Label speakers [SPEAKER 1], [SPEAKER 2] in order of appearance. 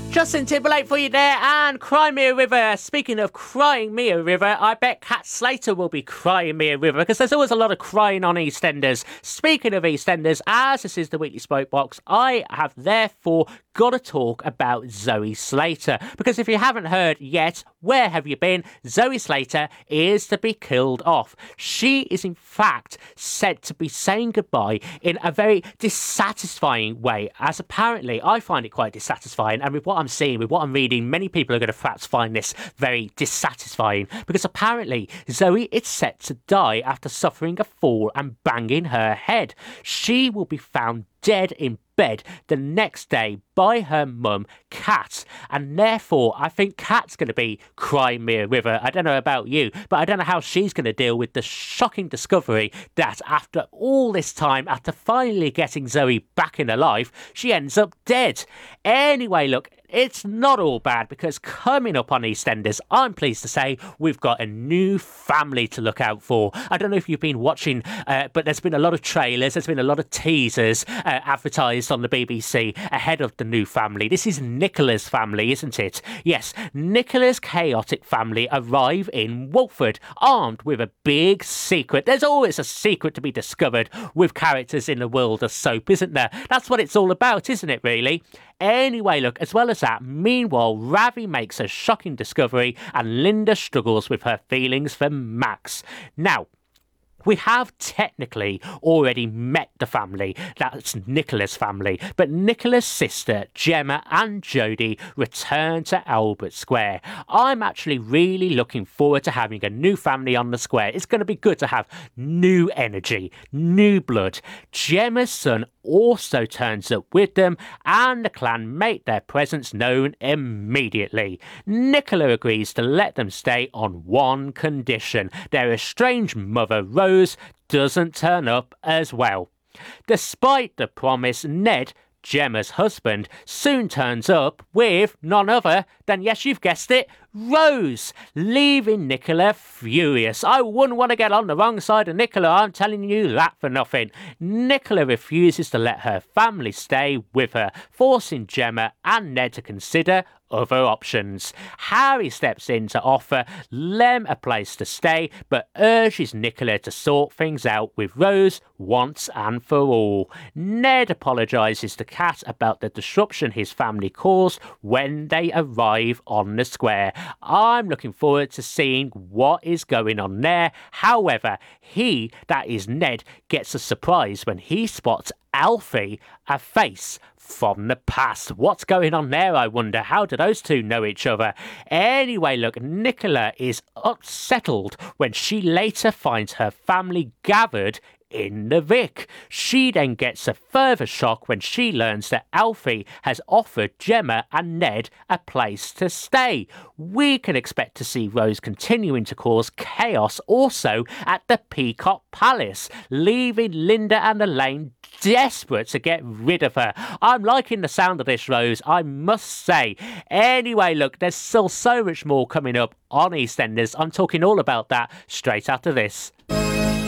[SPEAKER 1] Justin Timberlake for you there, and Cry Me a River. Speaking of crying me a river, I bet Kat Slater will be crying me a river, because there's always a lot of crying on EastEnders. Speaking of EastEnders, as this is the Weekly Spoke Box, I have therefore got to talk about Zoe Slater, because if you haven't heard yet, where have you been? Zoe Slater is to be killed off. She is in fact said to be saying goodbye in a very dissatisfying way, as apparently I find it quite dissatisfying, and with what I'm seeing, with what I'm reading, many people are going to perhaps find this very dissatisfying, because apparently Zoe is set to die after suffering a fall and banging her head. She will be found dead in bed the next day by her mum, Kat, and therefore I think Kat's going to be crying me a river. I don't know about you, but I don't know how she's going to deal with the shocking discovery that after all this time, after finally getting Zoe back in her life, she ends up dead. Anyway, look, it's not all bad, because coming up on EastEnders, I'm pleased to say we've got a new family to look out for. I don't know if you've been watching, but there's been a lot of trailers, there's been a lot of teasers advertised on the BBC ahead of the new family. This is Nicola's family, isn't it? Yes, Nicola's chaotic family arrive in Walford, armed with a big secret. There's always a secret to be discovered with characters in the world of soap, isn't there? That's what it's all about, isn't it, really? Anyway, look, as well as that, meanwhile, Ravi makes a shocking discovery and Linda struggles with her feelings for Max. Now, we have technically already met the family, that's Nicola's family, but Nicola's sister, Gemma and Jodie return to Albert Square. I'm actually really looking forward to having a new family on the square. It's going to be good to have new energy, new blood. Gemma's son also turns up with them, and the clan make their presence known immediately. Nicola agrees to let them stay on one condition: their estranged mother, Rose, doesn't turn up as well. Despite the promise, Ned, Gemma's husband, soon turns up with none other than, yes, you've guessed it, Rose, leaving Nicola furious. I wouldn't want to get on the wrong side of Nicola, I'm telling you that for nothing. Nicola refuses to let her family stay with her, forcing Gemma and Ned to consider other options. Harry steps in to offer Lem a place to stay, but urges Nicola to sort things out with Rose once and for all. Ned apologises to Kat about the disruption his family caused when they arrive on the square. I'm looking forward to seeing what is going on there. However, he, that is Ned, gets a surprise when he spots Alfie, a face from the past. What's going on there, I wonder? How do those two know each other? Anyway, look, Nicola is unsettled when she later finds her family gathered in the Vic. She then gets a further shock when she learns that Alfie has offered Gemma and Ned a place to stay. We can expect to see Rose continuing to cause chaos also at the Peacock Palace, leaving Linda and Elaine desperate to get rid of her. I'm liking the sound of this, Rose, I must say. Anyway, look, there's still so much more coming up on EastEnders. I'm talking all about that straight after this.